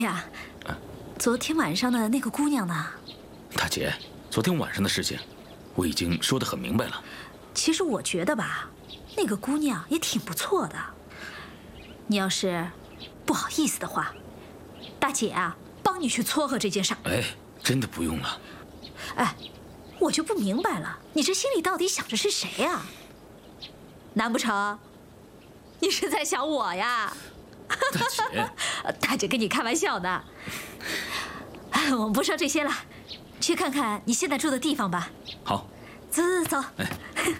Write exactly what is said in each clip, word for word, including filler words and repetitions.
呀，昨天晚上的那个姑娘呢？ 大姐，昨天晚上的事情，我已经说得很明白了。 其实我觉得吧，那个姑娘也挺不错的。你要是不好意思的话，大姐啊，帮你去撮合这件事儿。 哎，真的不用了。 哎，我就不明白了，你这心里到底想着是谁呀？难不成你是在想我呀？ 大姐， 大姐跟你开玩笑呢。我们不说这些了，去看看你现在住的地方吧。 好， 走走走。 哎，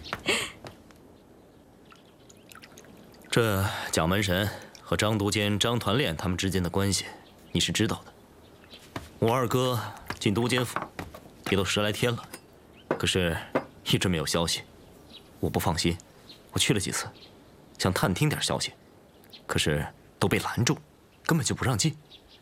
这蒋门神和张都监张团练他们之间的关系，你是知道的。我二哥进都监府也都十来天了，可是一直没有消息。我不放心，我去了几次，想探听点消息，可是都被拦住，根本就不让进。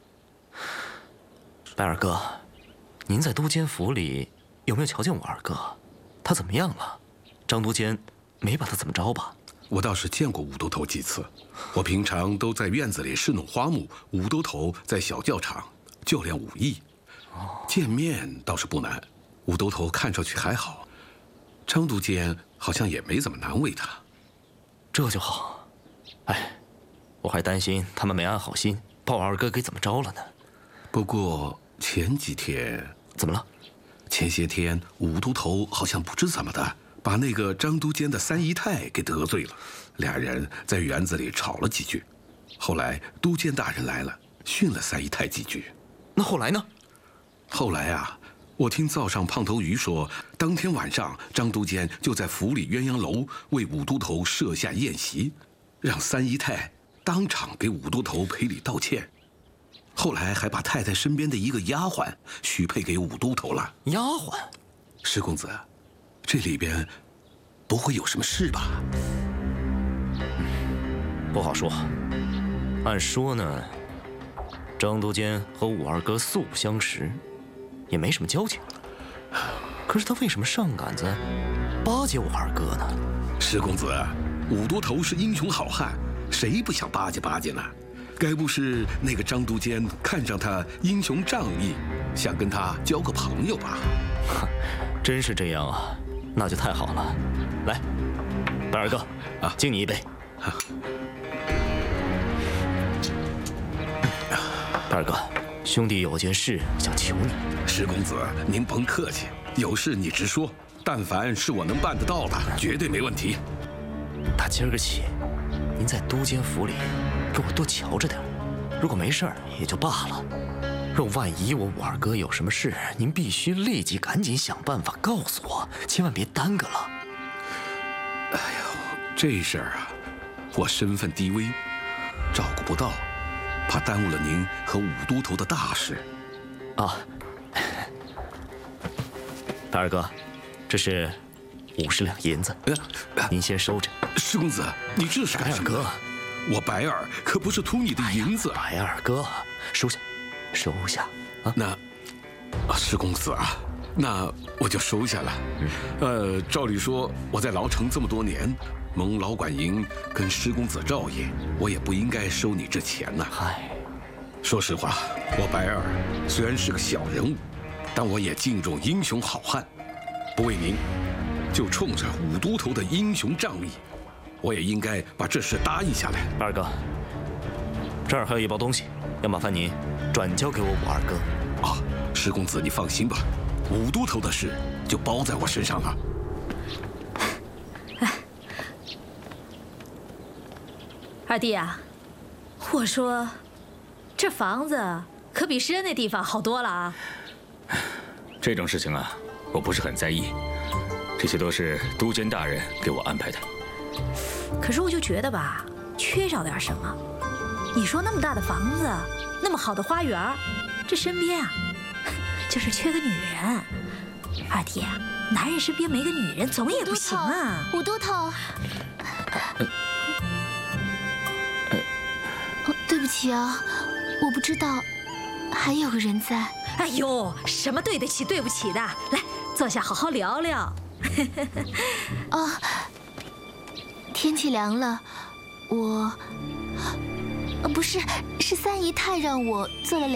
白二哥，您在都监府里有没有瞧见我二哥？他怎么样了？张都监没把他怎么着吧？ 我倒是见过武都头几次，我平常都在院子里侍弄花木，武都头在小教场教练武艺，见面倒是不难。武都头看上去还好，张都监好像也没怎么难为他。 这就好。哎，我还担心他们没安好心，把我二哥给怎么着了呢？ 不过前几天怎么了？ 前些天武都头好像不知怎么的，把那个张都监的三姨太给得罪了，俩人在园子里吵了几句。后来都监大人来了，训了三姨太几句。 那后来呢？ 后来啊，我听灶上胖头鱼说，当天晚上张都监就在府里鸳鸯楼为武都头设下宴席，让三姨太当场给武都头赔礼道歉。后来还把太太身边的一个丫鬟许配给武都头了。 丫鬟？ 石公子，这里边不会有什么事吧？ 嗯，不好说。按说呢，张都监和武二哥素不相识，也没什么交情。可是他为什么上杆子巴结我二哥呢？ 石公子，武都头是英雄好汉，谁不想巴结巴结呢？该不是那个张都监看上他英雄仗义，想跟他交个朋友吧？ 真是这样啊，那就太好了。来，白二哥，啊，敬你一杯。啊、白二哥，兄弟有件事想求你。 石公子，您甭客气，有事你直说，但凡是我能办得到的，绝对没问题。 打今儿个起，您在都监府里给我多瞧着点，如果没事儿也就罢了，若万一我武二哥有什么事，您必须立即赶紧想办法告诉我，千万别耽搁了。 哎呦，这事儿啊，我身份低微，照顾不到，怕耽误了您和武都头的大事。 啊，白二哥，这是五十两银子，您先收着。 石公子，你这是干什么？ 白二哥， 我白二可不是图你的银子。 哎、白二哥，收下，收下啊！ 那，啊，石公子啊，那我就收下了。嗯、呃，照理说我在牢城这么多年，蒙老管营跟施公子照应，我也不应该收你这钱呐。 嗨， 说实话，我白二虽然是个小人物，但我也敬重英雄好汉。不为您，就冲着武都头的英雄仗义，我也应该把这事答应下来。 白二哥，这儿还有一包东西，要麻烦您转交给我武二哥。 啊，石公子你放心吧，武都头的事就包在我身上了。 哎，二弟啊，我说这房子可比诗恩那地方好多了啊。 这种事情啊，我不是很在意，这些都是都监大人给我安排的。 可是我就觉得吧，缺少点什么。你说那么大的房子，那么好的花园，这身边啊，就是缺个女人。二弟啊，男人身边没个女人总也不行啊。 武都头，哦，对不起啊，我不知道还有个人在。 哎呦，什么对得起对不起的，来坐下好好聊聊。 哦，天气凉了，我，呃，不是，是三姨太让我做了两。